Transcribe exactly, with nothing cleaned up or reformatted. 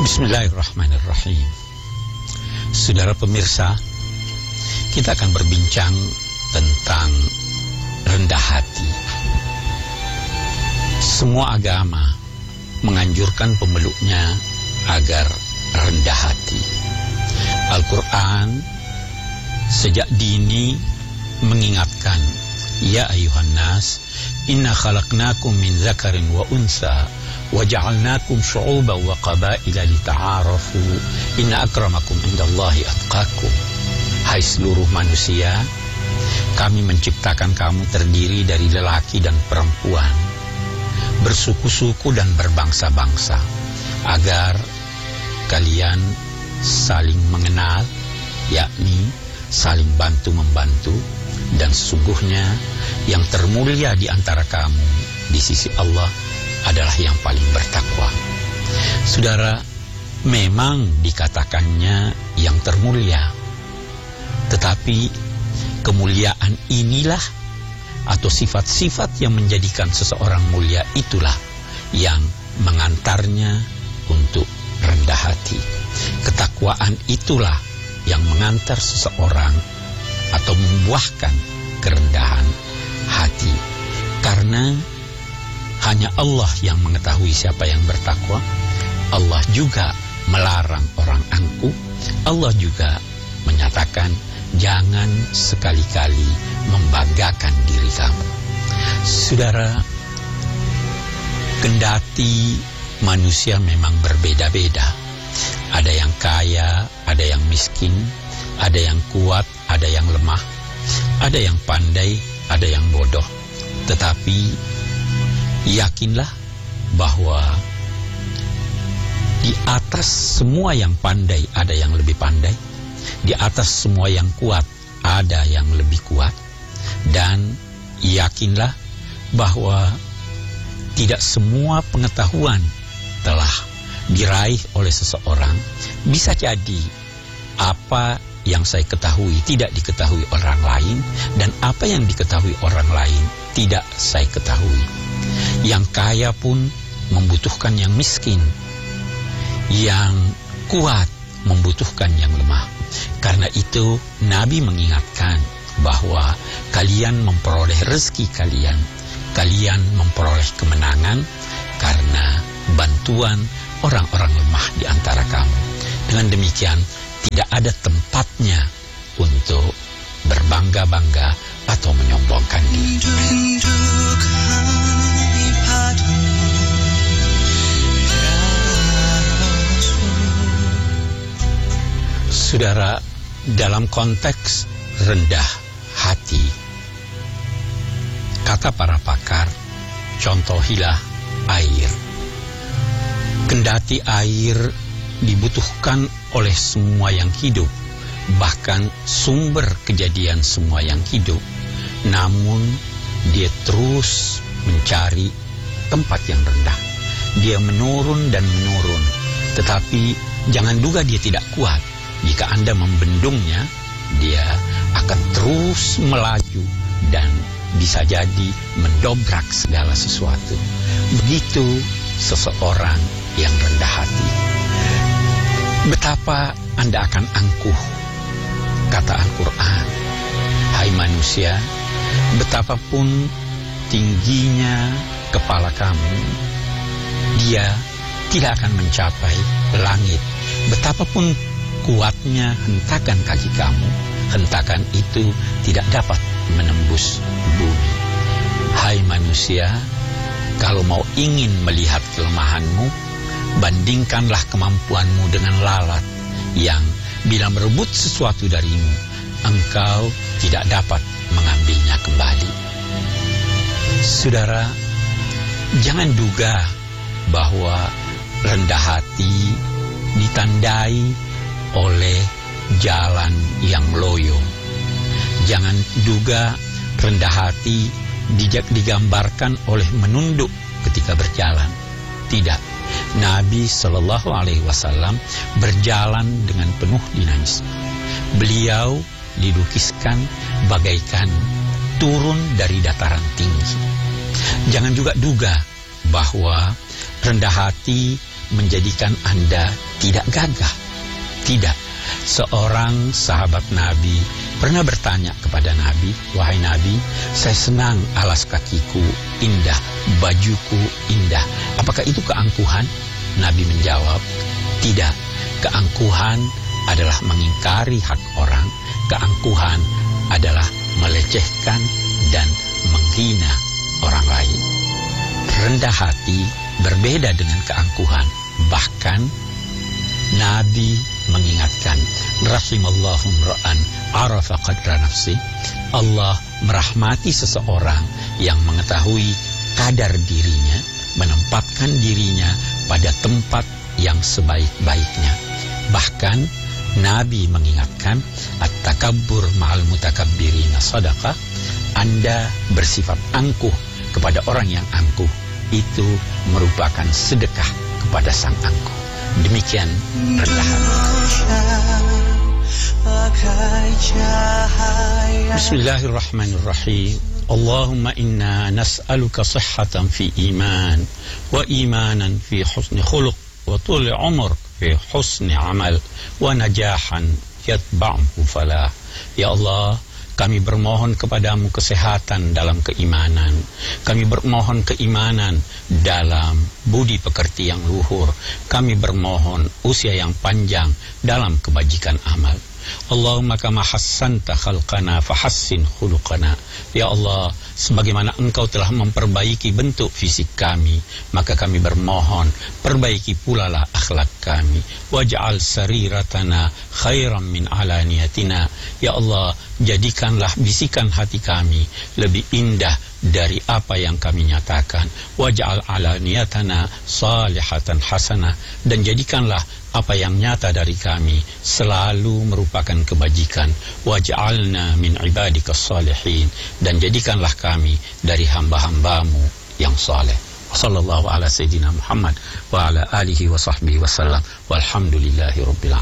Bismillahirrahmanirrahim. Saudara pemirsa, kita akan berbincang tentang rendah hati. Semua agama menganjurkan pemeluknya agar rendah hati. Al-Quran sejak dini mengingatkan, ya ayuhan nas, inna khalaqnakum min zakarin wa unsa wa ja'alnakum syu'uban wa qabaila lita'arafu inna akramakum indallahi atqakum. Hai seluruh manusia, kami menciptakan kamu terdiri dari lelaki dan perempuan, bersuku-suku dan berbangsa-bangsa, agar kalian saling mengenal, yakni saling bantu-membantu, dan sesungguhnya yang termulia di antara kamu di sisi Allah adalah yang paling bertakwa. Saudara, memang dikatakannya yang termulia, tetapi kemuliaan inilah atau sifat-sifat yang menjadikan seseorang mulia itulah yang mengantarnya untuk rendah hati. Ketakwaan itulah yang mengantar seseorang atau membuahkan kerendahan hati. Karena hanya Allah yang mengetahui siapa yang bertakwa. Allah juga melarang orang angkuh. Allah juga menyatakan, jangan sekali-kali membanggakan diri kamu. Saudara, kendati manusia memang berbeda-beda. Ada yang kaya, ada yang miskin, ada yang kuat, ada yang lemah, ada yang pandai, ada yang bodoh. Tetapi yakinlah bahwa di atas semua yang pandai ada yang lebih pandai, di atas semua yang kuat ada yang lebih kuat, dan yakinlah bahwa tidak semua pengetahuan telah diraih oleh seseorang. Bisa jadi apa yang saya ketahui tidak diketahui orang lain, dan apa yang diketahui orang lain tidak saya ketahui. Yang kaya pun membutuhkan yang miskin, yang kuat membutuhkan yang lemah. Karena itu Nabi mengingatkan bahwa kalian memperoleh rezeki kalian, kalian memperoleh kemenangan karena bantuan orang-orang lemah di antara kamu. Dengan demikian, tidak ada tempatnya untuk berbangga-bangga atau menyombongkan diri. Saudara, dalam konteks rendah hati, kata para pakar, contohilah air. Kendati air dibutuhkan oleh semua yang hidup, bahkan sumber kejadian semua yang hidup, namun dia terus mencari tempat yang rendah. Dia menurun dan menurun, tetapi jangan duga dia tidak kuat. Jika Anda membendungnya, dia akan terus melaju dan bisa jadi mendobrak segala sesuatu. Begitu seseorang yang rendah hati. Betapa Anda akan angkuh, kata Al-Quran. Hai manusia, betapapun tingginya kepala kamu, dia tidak akan mencapai langit. Betapapun kuatnya hentakan kaki kamu, hentakan itu tidak dapat menembus bumi. Hai manusia, kalau mau ingin melihat kelemahanmu, bandingkanlah kemampuanmu dengan lalat yang bila merebut sesuatu darimu, engkau tidak dapat mengambilnya kembali. Saudara, jangan duga bahwa rendah hati ditandai oleh jalan yang loyo. Jangan duga rendah hati digambarkan oleh menunduk ketika berjalan. Tidak. Nabi Shallallahu Alaihi Wasallam berjalan dengan penuh dinamisme. Beliau dilukiskan bagaikan turun dari dataran tinggi. Jangan juga duga bahwa rendah hati menjadikan Anda tidak gagah. Tidak. Seorang sahabat Nabi pernah bertanya kepada Nabi, "Wahai Nabi, saya senang alas kakiku indah, bajuku indah. Apakah itu keangkuhan?" Nabi menjawab, "Tidak. Keangkuhan adalah mengingkari hak orang. Keangkuhan adalah melecehkan dan menghina orang lain." Rendah hati berbeda dengan keangkuhan. Bahkan Nabi mengingatkan, rahimallahu ra'an arafa qadra nafsi. Allah merahmati seseorang yang mengetahui kadar dirinya, menempatkan dirinya pada tempat yang sebaik-baiknya. Bahkan Nabi mengingatkan, at-takabbur ma'al mutakabbirina sadaqah. Anda bersifat angkuh kepada orang yang angkuh, itu merupakan sedekah kepada sang angkuh. Demikian rendah hati. Bismillahirrahmanirrahim. Allahumma inna nas'aluka sihhatan fi iman, wa imanan fi husni khuluq, wa tuli umur fi husni amal, wa najahan yatba'uhu falah. Ya Allah, kami bermohon kepadamu kesehatan dalam keimanan. Kami bermohon keimanan dalam budi pekerti yang luhur. Kami bermohon usia yang panjang dalam kebajikan amal. Allahumma kama hassanta khalqana fahassin khuluqana. Ya Allah, sebagaimana Engkau telah memperbaiki bentuk fisik kami, maka kami bermohon, perbaiki pula lah akhlak kami. Waj'al sariratana khairan min alaniyatina. Ya Allah, jadikanlah bisikan hati kami lebih indah dari apa yang kami nyatakan. Waj'al alaniyatana salihatan hasanah. Dan jadikanlah apa yang nyata dari kami selalu merupakan kebajikan. Waj'alna min ibadikas salihin. Dan jadikanlah kami dari hamba-hambamu yang saleh. Sallallahu ala sayyidina Muhammad wa ala alihi wa sahbihi wasallam. Walhamdulillahi rabbil alamin.